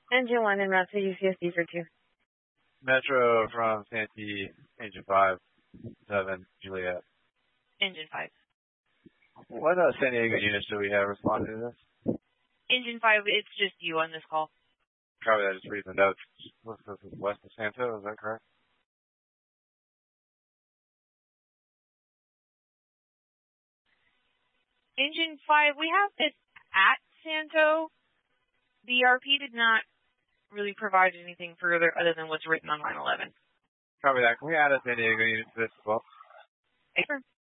Engine 1 en route to UCSD for 2. Metro from Santee, Engine 5, 7, Juliet. Engine 5. What San Diego units do we have responding to this? Engine 5, it's just you on this call. Copy that, just reading the notes. This is west of Santo, is that correct? Engine 5, we have this at Santo. The RP did not really provide anything further other than what's written on line 11. Copy that. Can we add a San Diego unit to this as well? Sure.